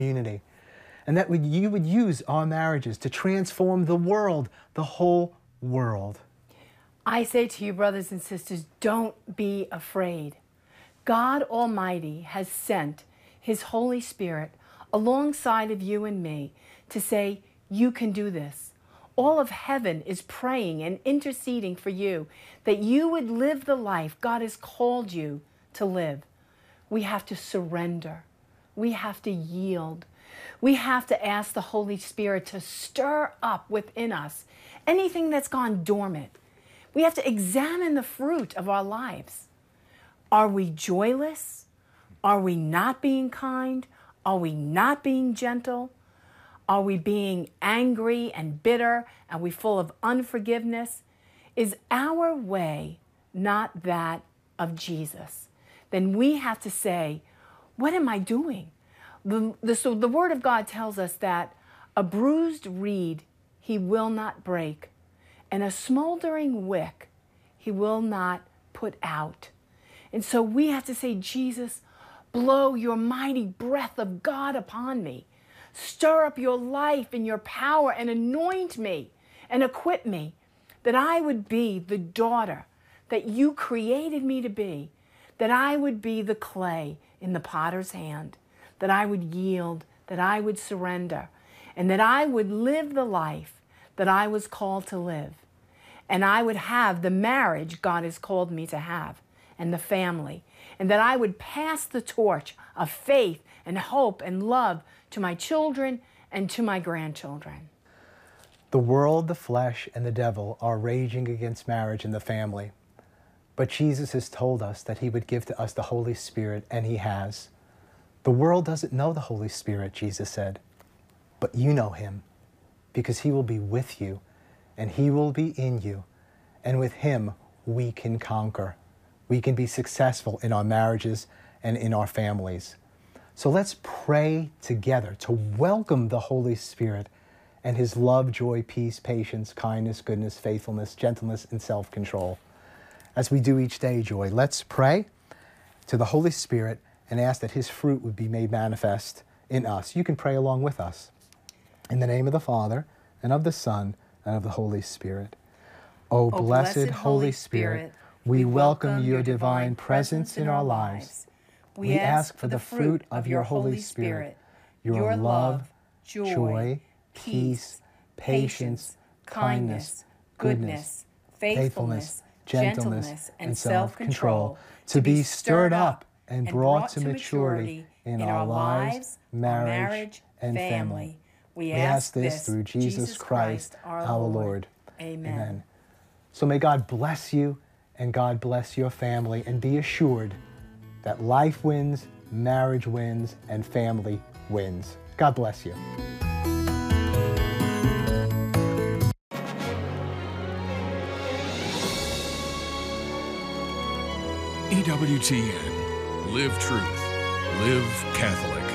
community, and that you would use our marriages to transform the world, the whole world. I say to you, brothers and sisters, don't be afraid. God Almighty has sent His Holy Spirit alongside of you and me to say, you can do this. All of heaven is praying and interceding for you, that you would live the life God has called you to live. We have to surrender. We have to yield. We have to ask the Holy Spirit to stir up within us anything that's gone dormant. We have to examine the fruit of our lives. Are we joyless? Are we not being kind? Are we not being gentle? Are we being angry and bitter? Are we full of unforgiveness? Is our way not that of Jesus? Then we have to say, what am I doing? So the Word of God tells us that a bruised reed He will not break, and a smoldering wick He will not put out. And so we have to say, Jesus, blow your mighty breath of God upon me. Stir up your life and your power and anoint me and equip me that I would be the daughter that you created me to be, that I would be the clay in the potter's hand, that I would yield, that I would surrender, and that I would live the life that I was called to live. And I would have the marriage God has called me to have, and the family, and that I would pass the torch of faith and hope and love to my children and to my grandchildren. The world, the flesh, and the devil are raging against marriage and the family. But Jesus has told us that He would give to us the Holy Spirit, and He has. The world doesn't know the Holy Spirit, Jesus said, but you know Him, because He will be with you, and He will be in you, and with Him we can conquer. We can be successful in our marriages and in our families. So let's pray together to welcome the Holy Spirit and His love, joy, peace, patience, kindness, goodness, faithfulness, gentleness, and self-control. As we do each day, Joy, let's pray to the Holy Spirit and ask that His fruit would be made manifest in us. You can pray along with us. In the name of the Father, and of the Son, and of the Holy Spirit. O blessed Holy Spirit, we welcome your divine presence in our lives. We ask for the fruit of your Holy Spirit, your love, joy, peace, patience, kindness, goodness, faithfulness, gentleness, and self-control, to be stirred up and brought to maturity in our lives, marriage, and family. We ask this through Jesus Christ, our Lord. Amen. So may God bless you, and God bless your family, and be assured that life wins, marriage wins, and family wins. God bless you. EWTN. Live truth. Live Catholic.